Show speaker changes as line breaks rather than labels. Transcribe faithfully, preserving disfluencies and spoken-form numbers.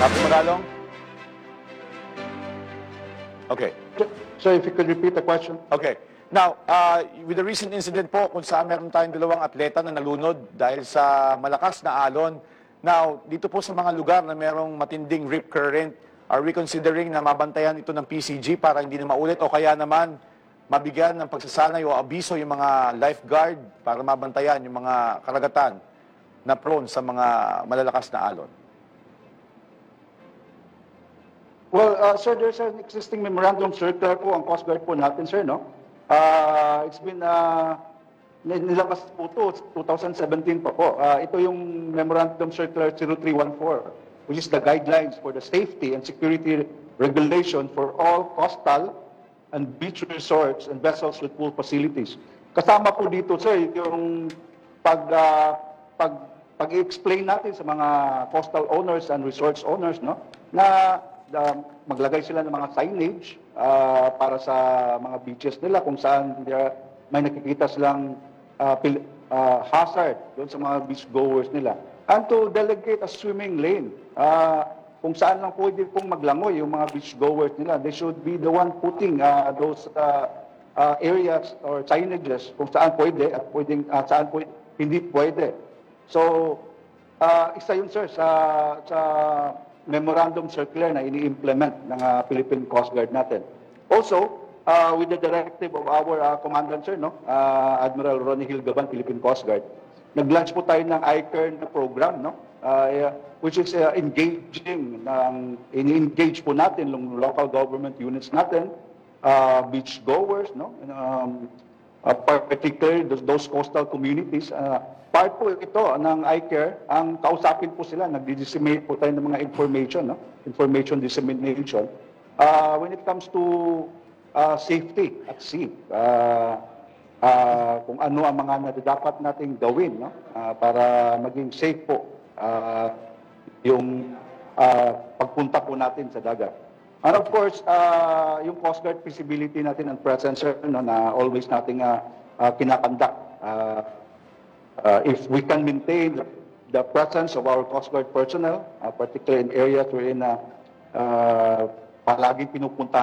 Captain Magalong? Okay.
Sir, if you could repeat the question.
Okay. Now, uh, with the recent incident po kung saan meron tayong dalawang atleta na nalunod dahil sa malakas na alon. Now, dito po sa mga lugar na merong matinding rip current, are we considering na mabantayan ito ng P C G para hindi na maulit o kaya naman mabigyan ng pagsasanay o abiso yung mga lifeguard para mabantayan yung mga karagatan na prone sa mga malalakas na alon?
Well, uh, sir, there's an existing memorandum circular po ang Coast Guard po natin, sir, no? Uh, it's been, uh, nilabas po ito, twenty seventeen pa po. Uh, ito yung memorandum circular zero three one four, which is the guidelines for the safety and security regulation for all coastal and beach resorts and vessels with pool facilities. Kasama po dito, sir, yung pag, uh, pag, pag-explain natin sa mga coastal owners and resorts owners, no, na uh, maglagay sila ng mga signage uh, para sa mga beaches nila kung saan uh, may nakikita silang uh, pil- uh, hazard doon sa mga beach goers nila. And to delegate a swimming lane. Uh, kung saan lang pwede pong maglangoy yung mga beach goers nila. They should be the one putting uh, those uh, uh, areas or signages kung saan pwede at pwedeng, uh, saan pwede, hindi pwede. So, uh, isa yun, sir, sa, sa memorandum circular na ini-implement ng uh, Philippine Coast Guard natin. Also, uh, with the directive of our uh, commandant, sir, no, uh, Admiral Ronnie Hilgaban, Philippine Coast Guard, nag-launch po tayo ng I C A R N na program, no, uh, which is uh, engaging, ng, in-engage po natin yung local government units natin, uh, beach goers, no, um, uh, particularly those, those coastal communities. Uh, part po ito ng I C A R, ang kausapin po sila, nag-disseminate po tayo ng mga information, no? Information dissemination. Uh, when it comes to uh, safety at sea, uh, uh, kung ano ang mga dapat nating gawin, no? Uh, para maging safe po uh, yung uh, pagpunta po natin sa dagat. And of course, uh, yung Coast Guard feasibility natin and presence, sir, no, na always nating uh, uh, kinakandak. Uh, uh, if we can maintain the, the presence of our Coast Guard personnel, uh, particularly in areas wherein uh, uh, palaging pinupunta